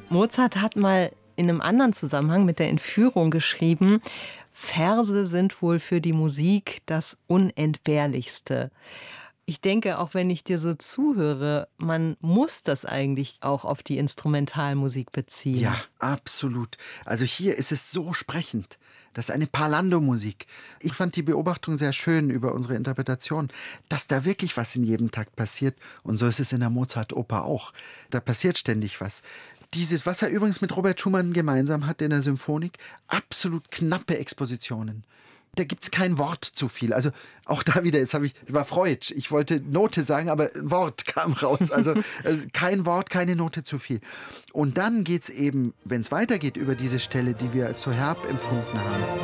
Mozart hat mal in einem anderen Zusammenhang mit der Entführung geschrieben, Verse sind wohl für die Musik das Unentbehrlichste. Ich denke, auch wenn ich dir so zuhöre, man muss das eigentlich auch auf die Instrumentalmusik Ja, beziehen. absolut. Also hier ist es so sprechend. Das ist eine Parlando-Musik. Ich fand die Beobachtung sehr schön über unsere Interpretation, dass da wirklich was in jedem Takt passiert. Und so ist es in der Mozart-Oper auch. Da passiert ständig was. Dieses, was er übrigens mit Robert Schumann gemeinsam hat in der Symphonik, absolut knappe Expositionen. Da gibt es kein Wort zu viel. Also auch da wieder, das war Freud. Ich wollte Note sagen, aber ein Wort kam raus. Also kein Wort, keine Note zu viel. Und dann geht es eben, wenn es weitergeht, über diese Stelle, die wir als so herb empfunden haben.